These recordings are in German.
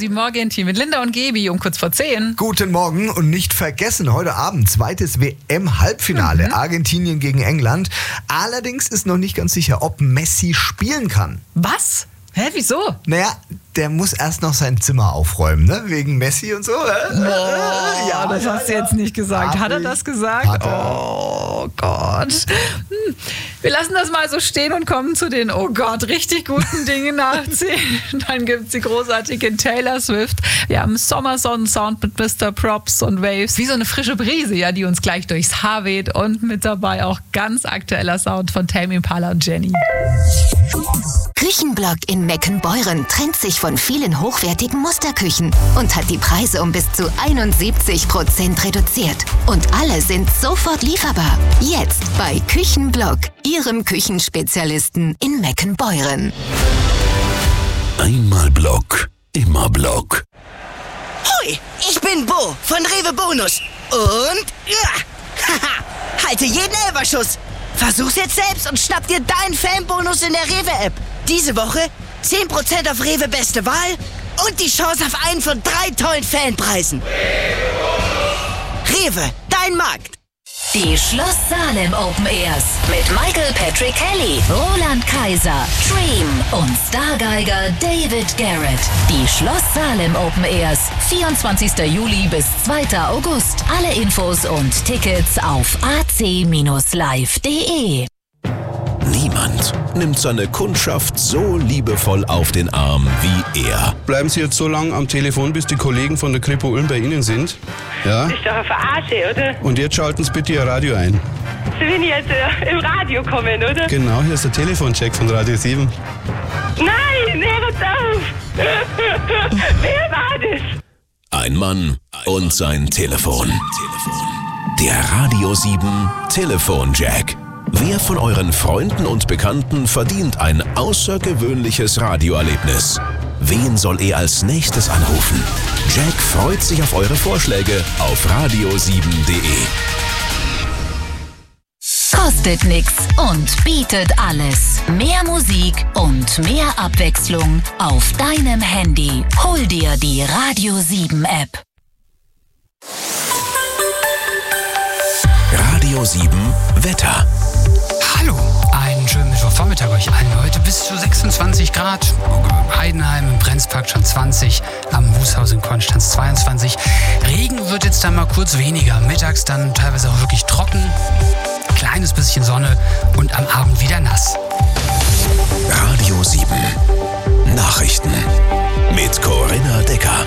7 Morgen-Team mit Linda und Gebi um kurz vor 10. Guten Morgen und nicht vergessen, heute Abend zweites WM-Halbfinale. Argentinien gegen England. Allerdings ist noch nicht ganz sicher, ob Messi spielen kann. Was? Hä, wieso? Naja, der muss erst noch sein Zimmer aufräumen, ne? Wegen Messi und so. Ja, das hast du jetzt nicht gesagt. Hat er das gesagt? Hat er. Oh Gott. Wir lassen das mal so stehen und kommen zu den, oh Gott, richtig guten Dingen nach 10. Dann gibt es die großartige Taylor Swift. Wir haben Sommersonnensound mit Mr. Props und Waves. Wie so eine frische Brise, ja, die uns gleich durchs Haar weht. Und mit dabei auch ganz aktueller Sound von Tame Impala und Jenny. Küchenblock in Meckenbeuren trennt sich von vielen hochwertigen Musterküchen und hat die Preise um bis zu 71% reduziert. Und alle sind sofort lieferbar. Jetzt bei Küchenblock, Ihrem Küchenspezialisten in Meckenbeuren. Einmal Block, immer Block. Hoi, ich bin Bo von Rewe Bonus. Und haha, halte jeden Elferschuss. Versuch's jetzt selbst und schnapp dir deinen Fanbonus in der Rewe-App. Diese Woche 10% auf Rewe Beste Wahl und die Chance auf einen von 3 tollen Fanpreisen. Rewe, dein Markt. Die Schloss Salem Open Airs mit Michael Patrick Kelly, Roland Kaiser, Dream und Stargeiger David Garrett. Die Schloss Salem Open Airs, 24. Juli bis 2. August. Alle Infos und Tickets auf ac-live.de. Niemand nimmt seine Kundschaft so liebevoll auf den Arm wie er. Bleiben Sie jetzt so lange am Telefon, bis die Kollegen von der Kripo Ulm bei Ihnen sind. Ja? Das ist doch eine Verarsche, oder? Und jetzt schalten Sie bitte Ihr Radio ein. So bin ich jetzt im Radio kommen, oder? Genau, hier ist der Telefoncheck von Radio 7. Nein, hört auf! Wer war das? Ein Mann und sein Telefon. Der Radio 7 Telefonjack. Wer von euren Freunden und Bekannten verdient ein außergewöhnliches Radioerlebnis? Wen soll er als nächstes anrufen? Jack freut sich auf eure Vorschläge auf radio7.de. Kostet nix und bietet alles. Mehr Musik und mehr Abwechslung auf deinem Handy. Hol dir die Radio 7 App. Radio 7 Wetter. Hallo, einen schönen Mittwochvormittag euch allen. Heute bis zu 26 Grad. Heidenheim im Brenzpark schon 20, am Wußhaus in Konstanz 22. Regen wird jetzt dann mal kurz weniger. Mittags dann teilweise auch wirklich trocken. Kleines bisschen Sonne und am Abend wieder nass. Radio 7 Nachrichten mit Corinna Decker.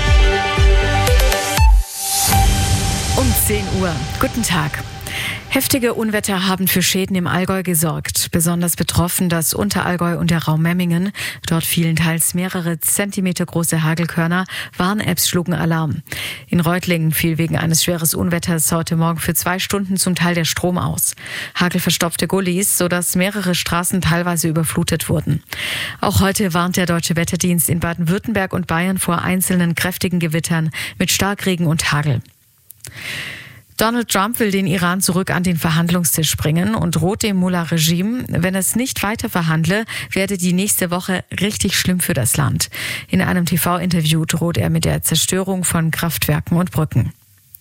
Um 10 Uhr. Guten Tag. Heftige Unwetter haben für Schäden im Allgäu gesorgt. Besonders betroffen das Unterallgäu und der Raum Memmingen. Dort fielen teils mehrere Zentimeter große Hagelkörner. Warn-Apps schlugen Alarm. In Reutlingen fiel wegen eines schweren Unwetters heute Morgen für 2 Stunden zum Teil der Strom aus. Hagelverstopfte Gullis, sodass mehrere Straßen teilweise überflutet wurden. Auch heute warnt der Deutsche Wetterdienst in Baden-Württemberg und Bayern vor einzelnen kräftigen Gewittern mit Starkregen und Hagel. Donald Trump will den Iran zurück an den Verhandlungstisch bringen und droht dem Mullah-Regime, wenn es nicht weiter verhandle, werde die nächste Woche richtig schlimm für das Land. In einem TV-Interview droht er mit der Zerstörung von Kraftwerken und Brücken.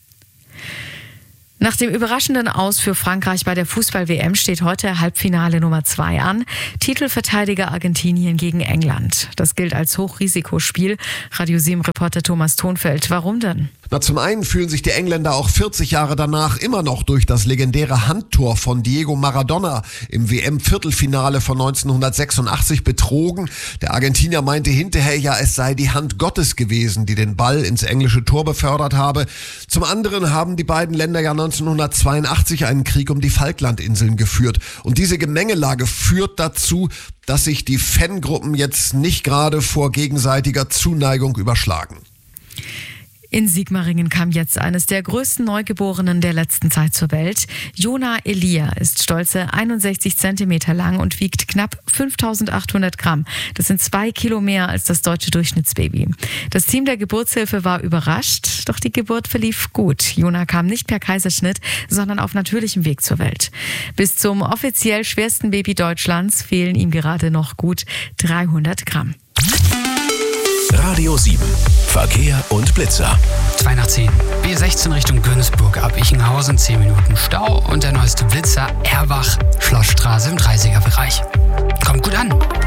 Nach dem überraschenden Aus für Frankreich bei der Fußball-WM steht heute Halbfinale Nummer 2 an. Titelverteidiger Argentinien gegen England. Das gilt als Hochrisikospiel. Radio 7-Reporter Thomas Thonfeld. Warum denn? Zum einen fühlen sich die Engländer auch 40 Jahre danach immer noch durch das legendäre Handtor von Diego Maradona im WM-Viertelfinale von 1986 betrogen. Der Argentinier meinte hinterher ja, es sei die Hand Gottes gewesen, die den Ball ins englische Tor befördert habe. Zum anderen haben die beiden Länder ja 1982 einen Krieg um die Falklandinseln geführt. Und diese Gemengelage führt dazu, dass sich die Fangruppen jetzt nicht gerade vor gegenseitiger Zuneigung überschlagen. In Sigmaringen kam jetzt eines der größten Neugeborenen der letzten Zeit zur Welt. Jona Elia ist stolze 61 Zentimeter lang und wiegt knapp 5.800 Gramm. Das sind 2 Kilo mehr als das deutsche Durchschnittsbaby. Das Team der Geburtshilfe war überrascht, doch die Geburt verlief gut. Jona kam nicht per Kaiserschnitt, sondern auf natürlichem Weg zur Welt. Bis zum offiziell schwersten Baby Deutschlands fehlen ihm gerade noch gut 300 Gramm. Radio 7. Verkehr und Blitzer. 2 nach 10. B16 Richtung Gönsburg ab Ichenhausen, 10 Minuten Stau. Und der neueste Blitzer Erbach, Schlossstraße im 30er-Bereich. Kommt gut an.